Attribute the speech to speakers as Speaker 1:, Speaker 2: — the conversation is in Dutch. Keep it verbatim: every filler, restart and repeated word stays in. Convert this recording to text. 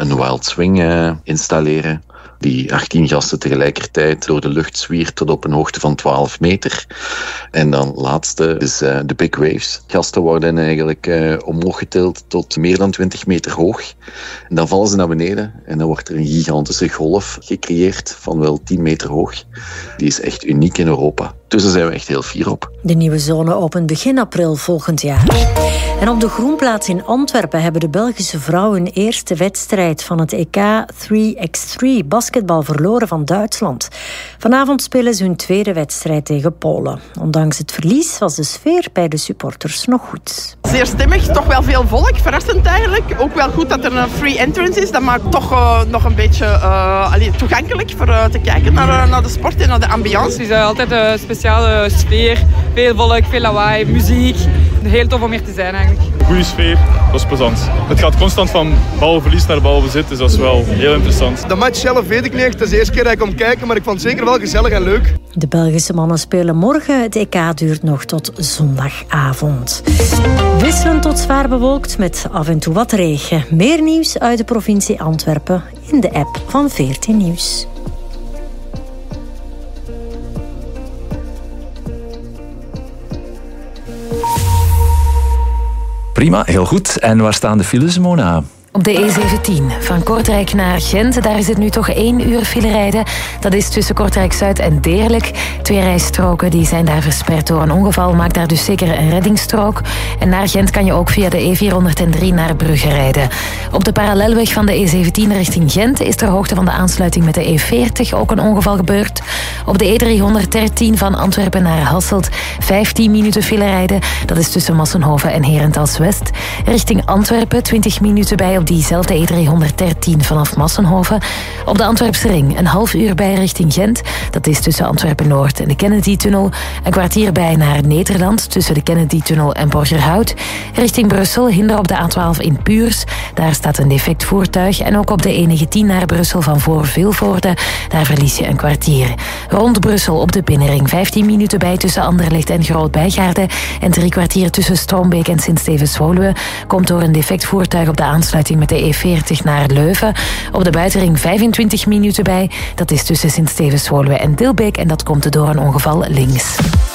Speaker 1: een wild swing uh, installeren. Die achttien gasten tegelijkertijd door de lucht zwiert tot op een hoogte van twaalf meter. En dan laatste is uh, de big waves. Gasten worden eigenlijk uh, omhoog getild tot meer dan twintig meter hoog. En dan vallen ze naar beneden en dan wordt er een gigantische golf gecreëerd van wel tien meter hoog. Die is echt uniek in Europa. Dus daar zijn we echt heel fier op.
Speaker 2: De nieuwe zone opent begin april volgend jaar. En op de Groenplaats in Antwerpen hebben de Belgische vrouwen hun eerste wedstrijd van het E K drie tegen drie basketbal verloren van Duitsland. Vanavond spelen ze hun tweede wedstrijd tegen Polen. Ondanks het verlies was de sfeer bij de supporters nog goed.
Speaker 3: Zeer stemmig, toch wel veel volk, verrassend eigenlijk. Ook wel goed dat er een free entrance is. Dat maakt toch uh, nog een beetje uh, allee, toegankelijk voor uh, te kijken naar, uh, naar de sport en naar de ambiance.
Speaker 4: Het is uh, altijd een speciale sfeer. Veel volk, veel lawaai, muziek. Heel tof om hier te zijn eigenlijk.
Speaker 5: Goeie sfeer, dat is plezant. Het gaat constant van balverlies naar balbezit, dus dat is wel heel interessant.
Speaker 6: De match zelf weet ik niet echt. Het is de eerste keer dat ik kom kijken, maar ik vond het zeker wel gezellig en leuk.
Speaker 2: De Belgische mannen spelen morgen. Het E K duurt nog tot zondagavond. Wisselend tot zwaar bewolkt met af en toe wat regen. Meer nieuws uit de provincie Antwerpen in de app van veertien Nieuws.
Speaker 7: Prima, heel goed. En waar staan de files, Mona?
Speaker 8: Op de E zeventien, van Kortrijk naar Gent, daar is het nu toch één uur file rijden. Dat is tussen Kortrijk-Zuid en Deerlijk. Twee rijstroken die zijn daar versperd door een ongeval. Maak daar dus zeker een reddingsstrook. En naar Gent kan je ook via de E vierhonderddrie naar Brugge rijden. Op de parallelweg van de E zeventien richting Gent is ter hoogte van de aansluiting met de E veertig ook een ongeval gebeurd. Op de E driehonderddertien van Antwerpen naar Hasselt vijftien minuten file rijden. Dat is tussen Massenhoven en Herentals-West. Richting Antwerpen twintig minuten bij op diezelfde E driehonderddertien vanaf Massenhoven. Op de Antwerpse ring een half uur bij richting Gent. Dat is tussen Antwerpen-Noord en de Kennedy-tunnel. Een kwartier bij naar Nederland tussen de Kennedy-tunnel en Borgerhout. Richting Brussel hinder op de A twaalf in Puurs. Daar staat een defect voertuig. En ook op de E negentien naar Brussel van voor Vilvoorde. Daar verlies je een kwartier. Rond Brussel op de binnenring vijftien minuten bij tussen Anderlecht en Groot-Bijgaarde. En drie kwartier tussen Stroombeek en Sint-Stevens-Woluwe. Komt door een defect voertuig op de aansluiting met de E veertig naar Leuven. Op de buitenring vijfentwintig minuten bij. Dat is tussen Sint-Stevens-Woluwe en Dilbeek en dat komt door een ongeval links.